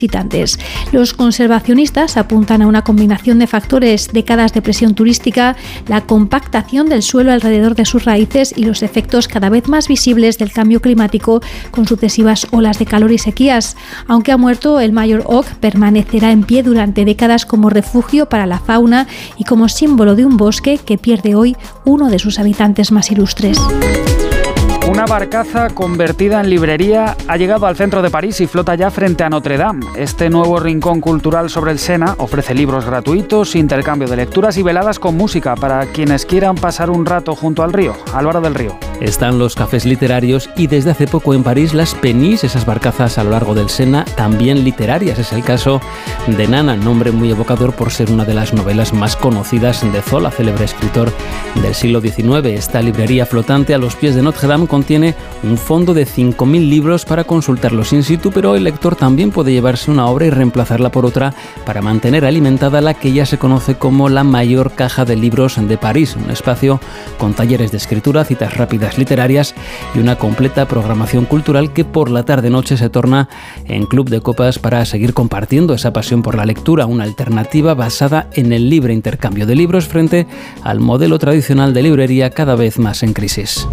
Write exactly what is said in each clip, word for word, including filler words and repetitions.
visitantes. Los conservacionistas apuntan a una combinación de factores: décadas de presión turística, la compactación del suelo alrededor de sus raíces y los efectos cada vez más visibles del cambio climático con sucesivas olas de calor y sequías. Aunque ha muerto, el Mayor Oak permanecerá en pie durante décadas como refugio para la fauna y como símbolo de un bosque que pierde hoy uno de sus habitantes más ilustres. Una barcaza convertida en librería ha llegado al centro de París y flota ya frente a Notre Dame. Este nuevo rincón cultural sobre el Sena ofrece libros gratuitos, intercambio de lecturas y veladas con música para quienes quieran pasar un rato junto al río. Álvaro del Río. Están los cafés literarios y desde hace poco en París las Penis, esas barcazas a lo largo del Sena, también literarias. Es el caso de Nana, nombre muy evocador por ser una de las novelas más conocidas de Zola, célebre escritor del siglo diecinueve. Esta librería flotante a los pies de Notre Dame contiene un fondo de cinco mil libros para consultarlos in situ, pero el lector también puede llevarse una obra y reemplazarla por otra para mantener alimentada la que ya se conoce como la mayor caja de libros de París, un espacio con talleres de escritura, citas rápidas literarias y una completa programación cultural que por la tarde-noche se torna en club de copas para seguir compartiendo esa pasión por la lectura, una alternativa basada en el libre intercambio de libros frente al modelo tradicional de librería cada vez más en crisis.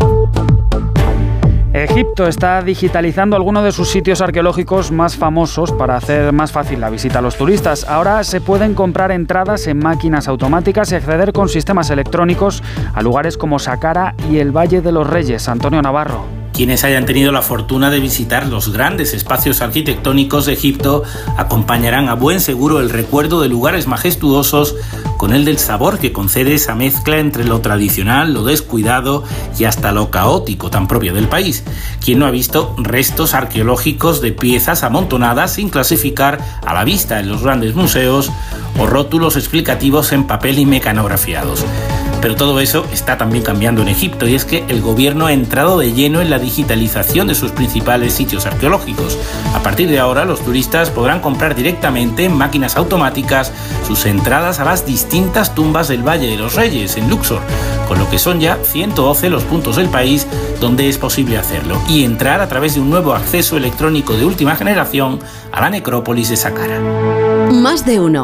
Egipto está digitalizando algunos de sus sitios arqueológicos más famosos para hacer más fácil la visita a los turistas. Ahora se pueden comprar entradas en máquinas automáticas y acceder con sistemas electrónicos a lugares como Saqqara y el Valle de los Reyes. Antonio Navarro. Quienes hayan tenido la fortuna de visitar los grandes espacios arquitectónicos de Egipto acompañarán a buen seguro el recuerdo de lugares majestuosos con el del sabor que concede esa mezcla entre lo tradicional, lo descuidado y hasta lo caótico tan propio del país. ¿Quién no ha visto restos arqueológicos de piezas amontonadas sin clasificar a la vista en los grandes museos o rótulos explicativos en papel y mecanografiados? Pero todo eso está también cambiando en Egipto, y es que el gobierno ha entrado de lleno en la digitalización de sus principales sitios arqueológicos. A partir de ahora, los turistas podrán comprar directamente en máquinas automáticas sus entradas a las distintas tumbas del Valle de los Reyes, en Luxor, con lo que son ya ciento doce los puntos del país donde es posible hacerlo, y entrar a través de un nuevo acceso electrónico de última generación a la necrópolis de Saqqara. Más de uno.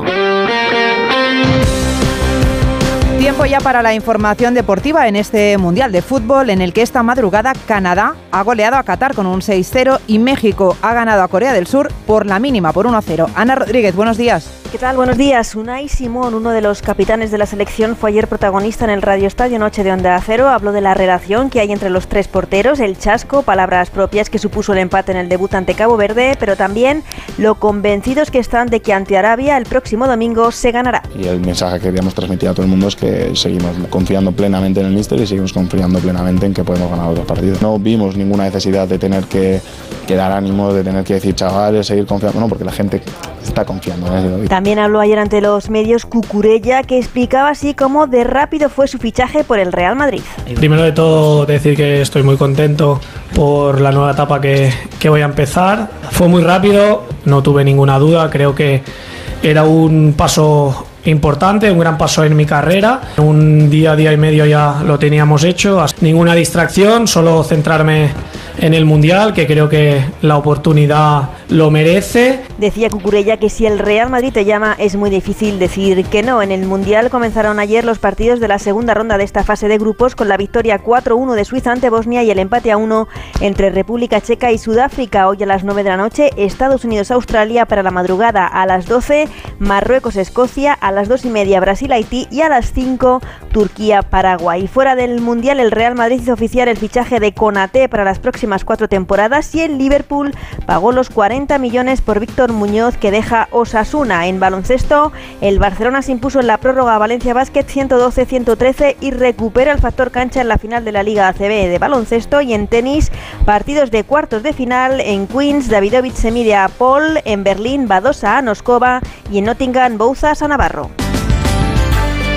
Tiempo ya para la información deportiva en este Mundial de Fútbol, en el que esta madrugada Canadá ha goleado a Qatar con un seis cero y México ha ganado a Corea del Sur por la mínima, por uno cero. Ana Rodríguez, buenos días. ¿Qué tal? Buenos días. Unai Simón, uno de los capitanes de la selección, fue ayer protagonista en el Radio Estadio Noche de Onda Cero. Habló de la relación que hay entre los tres porteros, el chasco, palabras propias que supuso el empate en el debut ante Cabo Verde, pero también lo convencidos que están de que ante Arabia el próximo domingo se ganará. Y el mensaje que queríamos transmitir a todo el mundo es que seguimos confiando plenamente en el míster y seguimos confiando plenamente en que podemos ganar otros partidos. No vimos ninguna necesidad de tener que, que dar ánimo, de tener que decir chavales, seguir confiando, no, porque la gente está confiando en eso. También habló ayer ante los medios Cucurella, que explicaba así cómo de rápido fue su fichaje por el Real Madrid. Primero de todo decir que estoy muy contento por la nueva etapa que, que voy a empezar. Fue muy rápido, no tuve ninguna duda, creo que era un paso importante, un gran paso en mi carrera. Un día, día y medio ya lo teníamos hecho. Ninguna distracción, solo centrarme en el Mundial, que creo que la oportunidad lo merece. Decía Cucurella que si el Real Madrid te llama es muy difícil decir que no. En el Mundial comenzaron ayer los partidos de la segunda ronda de esta fase de grupos, con la victoria cuatro uno de Suiza ante Bosnia y el empate a uno entre República Checa y Sudáfrica. Hoy a las nueve de la noche, Estados Unidos-Australia para la madrugada. A las doce, Marruecos-Escocia. A las dos y media, Brasil-Haití. Y a las cinco, Turquía-Paraguay. Fuera del Mundial, el Real Madrid hizo oficial el fichaje de Konaté para las próximas cuatro temporadas, y el Liverpool pagó los cuarenta millones por Víctor Muñoz, que deja Osasuna. En baloncesto, el Barcelona se impuso en la prórroga a Valencia Basket ciento doce a ciento trece y recupera el factor cancha en la final de la Liga A C B de baloncesto. Y en tenis, partidos de cuartos de final. En Queens, Davidovich se mide a Paul. En Berlín, Badosa a Noskova. Y en Nottingham, Bouzas a Navarro.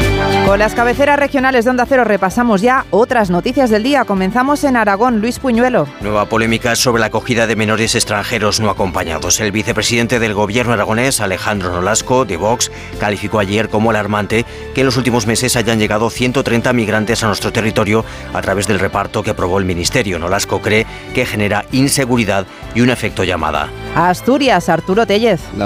Con las cabeceras regionales de Onda Cero repasamos ya otras noticias del día. Comenzamos en Aragón. Luis Puñuelo. Nueva polémica sobre la acogida de menores extranjeros no acompañados. El vicepresidente del gobierno aragonés, Alejandro Nolasco, de Vox, calificó ayer como alarmante que en los últimos meses hayan llegado ciento treinta migrantes a nuestro territorio a través del reparto que aprobó el ministerio. Nolasco cree que genera inseguridad y un efecto llamada. Asturias, Arturo Tellez.